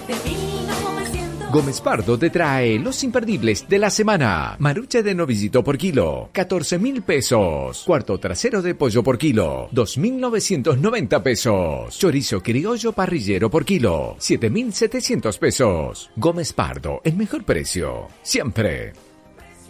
Gómez Pardo te trae los imperdibles de la semana. Marucha de novillito por kilo, 14.000 pesos. Cuarto trasero de pollo por kilo, 2.990 pesos. Chorizo criollo parrillero por kilo, 7.700 pesos. Gómez Pardo, el mejor precio, siempre.